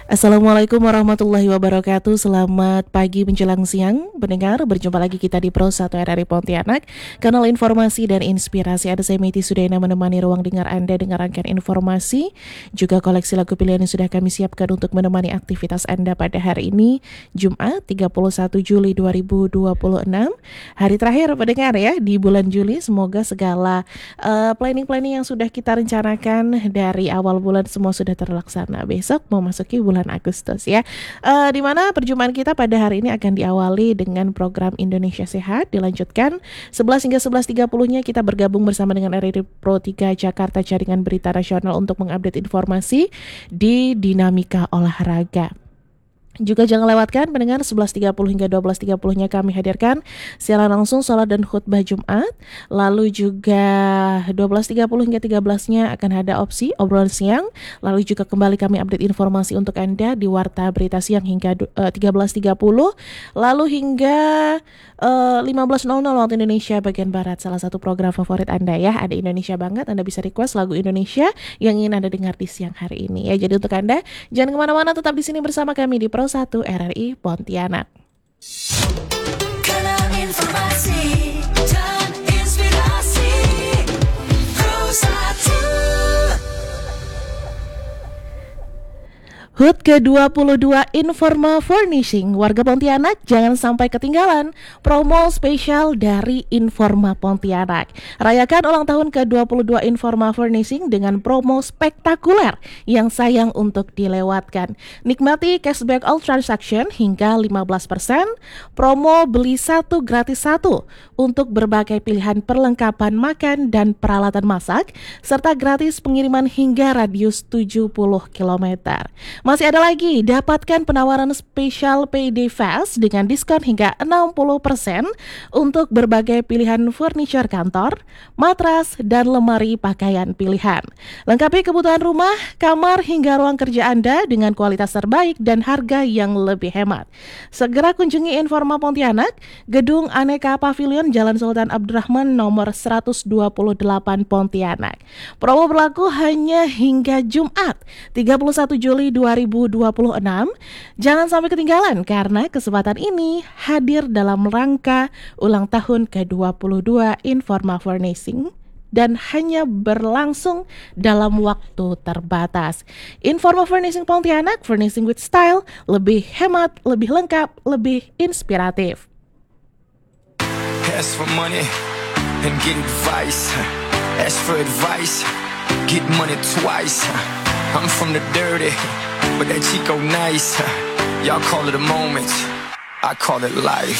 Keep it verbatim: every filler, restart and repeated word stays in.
Assalamualaikum warahmatullahi wabarakatuh. Selamat pagi menjelang siang pendengar. Berjumpa lagi kita di Pro satu R R I Pontianak, kanal informasi dan inspirasi. Ada saya Meti Sudena menemani ruang dengar Anda dengarkan informasi, juga koleksi lagu pilihan yang sudah kami siapkan untuk menemani aktivitas Anda pada hari ini, Jumat tiga puluh satu Juli dua ribu dua puluh enam. Hari terakhir pendengar ya di bulan Juli. Semoga segala uh, planning-planning yang sudah kita rencanakan dari awal bulan semua sudah terlaksana. Besok memasuki bulan Agustus ya, uh, di mana perjumpaan kita pada hari ini akan diawali dengan program Indonesia Sehat. Dilanjutkan sebelas hingga sebelas tiga puluh-nya kita bergabung bersama dengan R R I Pro tiga Jakarta Jaringan Berita Nasional untuk mengupdate informasi di dinamika olahraga. Juga jangan lewatkan pendengar sebelas tiga puluh hingga dua belas tiga puluh-nya kami hadirkan siaran langsung salat dan khutbah Jumat. Lalu juga dua belas tiga puluh hingga tiga belas-nya akan ada opsi obrolan siang. Lalu juga kembali kami update informasi untuk Anda di Warta Berita Siang hingga uh, tiga belas tiga puluh. Lalu hingga uh, lima belas nol nol waktu Indonesia bagian Barat, salah satu program favorit Anda ya. Ada Indonesia Banget, Anda bisa request lagu Indonesia yang ingin Anda dengar di siang hari ini ya. Jadi untuk Anda jangan kemana-mana, tetap di sini bersama kami di Pro satu R R I Pontianak. Kanal informasi dan inspirasi Pro satu. H U T ke dua puluh dua Informa Furnishing. Warga Pontianak jangan sampai ketinggalan promo spesial dari Informa Pontianak. Rayakan ulang tahun ke dua puluh dua Informa Furnishing dengan promo spektakuler yang sayang untuk dilewatkan. Nikmati cashback all transaction hingga lima belas persen, promo beli satu gratis satu untuk berbagai pilihan perlengkapan makan dan peralatan masak, serta gratis pengiriman hingga radius tujuh puluh kilometer. Masih ada lagi, dapatkan penawaran spesial P D Fest dengan diskon hingga enam puluh persen untuk berbagai pilihan furniture kantor, matras, dan lemari pakaian pilihan. Lengkapi kebutuhan rumah, kamar, hingga ruang kerja Anda dengan kualitas terbaik dan harga yang lebih hemat. Segera kunjungi Informa Pontianak, Gedung Aneka Pavilion Jalan Sultan Abdurrahman nomor seratus dua puluh delapan Pontianak. Promo berlaku hanya hingga Jumat tiga puluh satu Juli dua ribu dua puluh enam. Jangan sampai ketinggalan karena kesempatan ini hadir dalam rangka ulang tahun ke dua puluh dua Informa Furnishing dan hanya berlangsung dalam waktu terbatas. Informa Furnishing Pontianak, furnishing with style, lebih hemat, lebih lengkap, lebih inspiratif. Ask for money and get advice. Ask for advice, get money twice. I'm from the dirty, but that Chico nice. Y'all call it a moment, I call it life.